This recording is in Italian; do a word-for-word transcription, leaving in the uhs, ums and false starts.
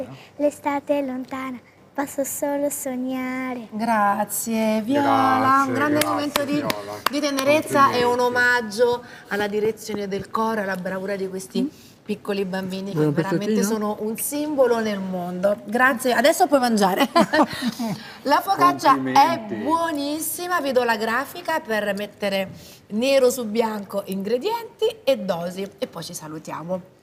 l'estate è lontana, posso solo sognare. Grazie Viola, Grazie, un grande grazie, momento di, Viola. di tenerezza e un Complimenti. omaggio alla direzione del coro e alla bravura di questi piccoli bambini che Un veramente pezzettino? sono un simbolo nel mondo. Grazie, adesso puoi mangiare. La focaccia è Complimenti. buonissima, vi do la grafica per mettere nero su bianco ingredienti e dosi e poi ci salutiamo.